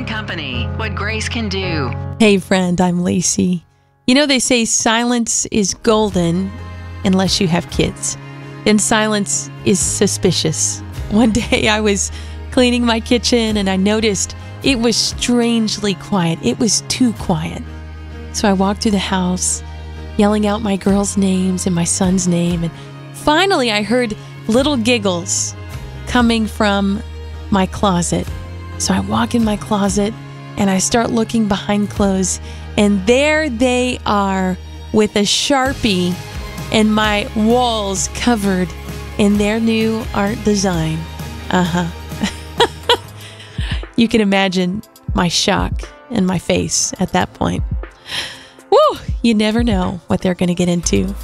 and Company, what Grace can do. Hey friend, I'm Lacey. You know, they say silence is golden unless you have kids. Then silence is suspicious. One day I was cleaning my kitchen and I noticed it was strangely quiet. It was too quiet. So I walked through the house, yelling out my girls' names and my son's name. And finally I heard little giggles coming from my closet. So I walk in my closet and I start looking behind clothes. And there they are with a Sharpie and my walls covered in their new art design. You can imagine my shock and my face at that point. Woo! You never know what they're going to get into.